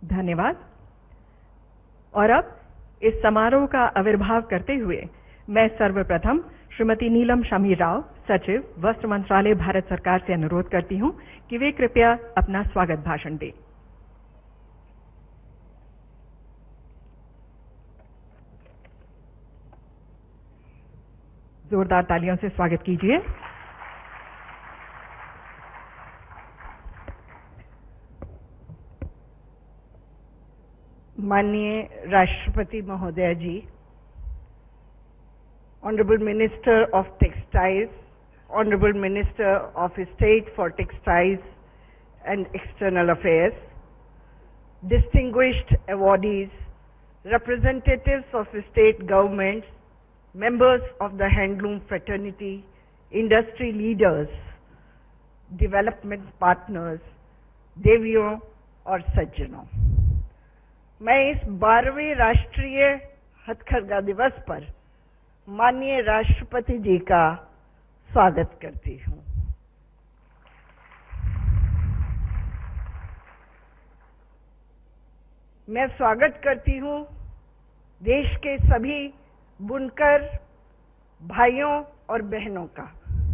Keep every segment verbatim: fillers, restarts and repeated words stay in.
धन्यवाद। और अब इस समारोह का आविर्भाव करते हुए मैं सर्वप्रथम श्रीमती नीलम शमी राव, सचिव, वस्त्र मंत्रालय, भारत सरकार से अनुरोध करती हूं कि वे कृपया अपना स्वागत भाषण दें। जोरदार तालियों से स्वागत कीजिए। माननीय राष्ट्रपति महोदय जी, Honorable Minister of Textiles, Honorable Minister of State for Textiles and External Affairs, distinguished awardees, representatives of state governments, members of the handloom fraternity, industry leaders, development partners, देवियों और सज्जनों, मैं इस बारहवें राष्ट्रीय हथकरघा दिवस पर माननीय राष्ट्रपति जी का स्वागत करती हूं। मैं स्वागत करती हूं देश के सभी बुनकर भाइयों और बहनों का।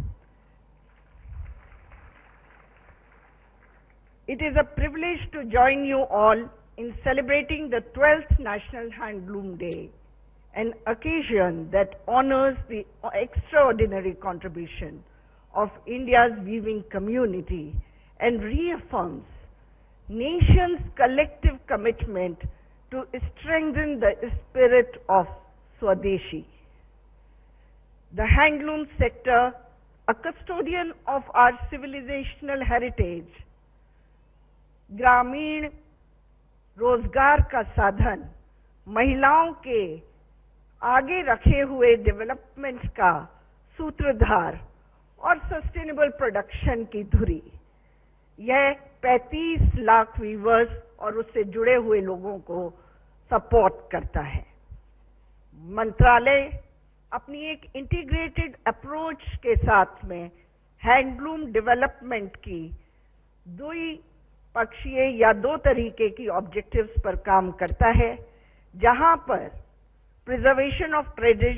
It is a privilege to join you all in celebrating the twelfth National Handloom Day, an occasion that honors the extraordinary contribution of India's weaving community and reaffirms nation's collective commitment to strengthen the spirit of Swadeshi. The handloom sector, a custodian of our civilizational heritage, ग्रामीण रोजगार का साधन, महिलाओं के आगे रखे हुए development का सूत्रधार और सस्टेनेबल प्रोडक्शन की धुरी, यह पैंतीस लाख वीवर्स और उससे जुड़े हुए लोगों को सपोर्ट करता है। मंत्रालय अपनी एक इंटीग्रेटेड अप्रोच के साथ में हैंडलूम डेवलपमेंट की दुई पक्षीय या दो तरीके की ऑब्जेक्टिव्स पर काम करता है, जहां पर प्रिजर्वेशन ऑफ ट्रेडिशन